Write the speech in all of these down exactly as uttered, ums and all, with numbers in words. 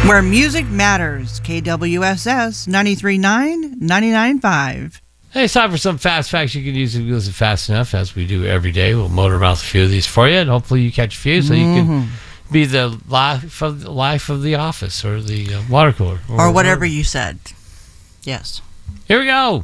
Where music matters. K W S S ninety-three point nine, ninety-nine point five. Hey, it's time for some fast facts you can use if you listen fast enough, as we do every day. We'll motor mouth a few of these for you, and hopefully you catch a few so mm-hmm. you can be the life of the, life of the office or the uh, water cooler. Or, or whatever you said. Yes. Here we go.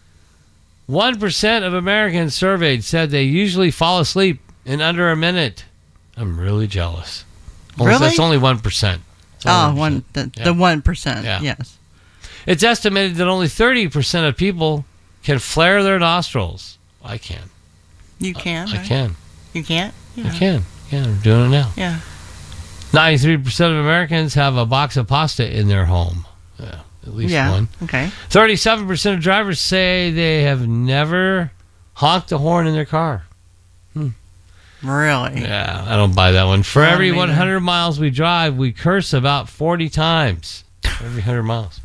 one percent of Americans surveyed said they usually fall asleep in under a minute. I'm really jealous. Only, really? That's only one percent. Oh, one, the, yeah. the one percent, yeah. yes. It's estimated that only thirty percent of people can flare their nostrils. I can. You can? I, right? I can. You can't? Yeah. I can. Yeah, I'm doing it now. Yeah. ninety-three percent of Americans have a box of pasta in their home. Yeah, at least yeah. one. Okay. thirty-seven percent of drivers say they have never honked the horn in their car. Hmm. Really? Yeah, I don't buy that one. For Not every either. one hundred miles we drive, we curse about forty times. Every one hundred miles.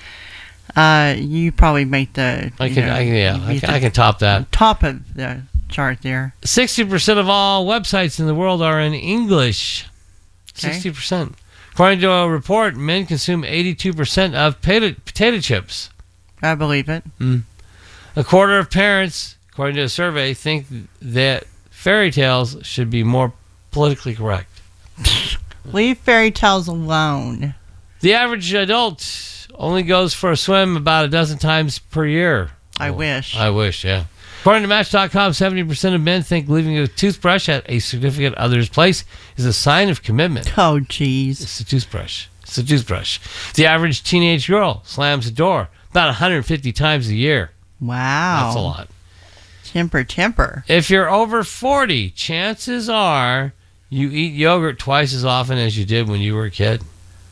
Uh, you probably make the. I can, know, I can yeah, I can, I can top that. Top of the chart there. sixty percent of all websites in the world are in English. Okay. sixty percent. According to a report, men consume eighty-two percent of potato, potato chips. I believe it. Mm. A quarter of parents, according to a survey, think that fairy tales should be more politically correct. Leave fairy tales alone. The average adult only goes for a swim about a dozen times per year. I oh, wish. I wish, yeah. According to Match dot com, seventy percent of men think leaving a toothbrush at a significant other's place is a sign of commitment. Oh, jeez. It's a toothbrush. It's a toothbrush. The average teenage girl slams the door about one hundred fifty times a year. Wow. That's a lot. Temper, temper. If you're over forty, chances are you eat yogurt twice as often as you did when you were a kid.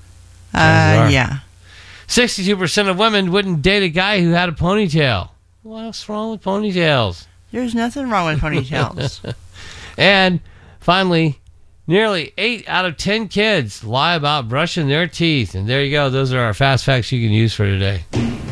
Uh, yeah. sixty-two percent of women wouldn't date a guy who had a ponytail. What's wrong with ponytails? There's nothing wrong with ponytails. And finally, nearly eight out of ten kids lie about brushing their teeth. And there you go. Those are our fast facts you can use for today.